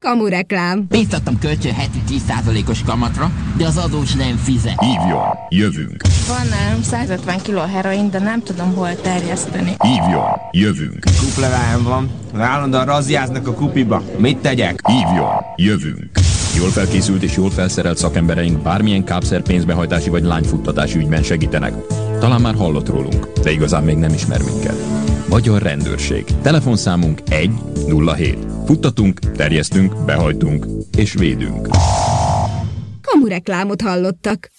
Kamureklám. Biztattam kölcsön heti 10%-os kamatra, de az adós nem fizet. Hívjon, jövünk. Van nálam 150 kg heroin, de nem tudom hol terjeszteni. Hívjon, jövünk. Kuplevelem van. Állandóan razziáznak a kupiba. Mit tegyek? Hívjon, jövünk. Jól felkészült és jól felszerelt szakembereink bármilyen kápszer, pénzbehajtási vagy lányfuttatási ügyben segítenek. Talán már hallott rólunk, de igazán még nem ismer minket. Magyar Rendőrség. Telefonszámunk 107. Futtatunk, terjesztünk, behajtunk és védünk. Kamureklámot hallottak.